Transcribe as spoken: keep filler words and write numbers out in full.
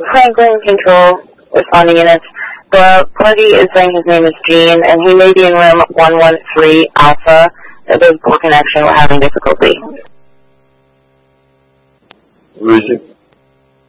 Franklin Control, responding units. The party is saying his name is Gene, and he may be in room one one three Alpha. There's poor connection. We're having difficulty. Where is it?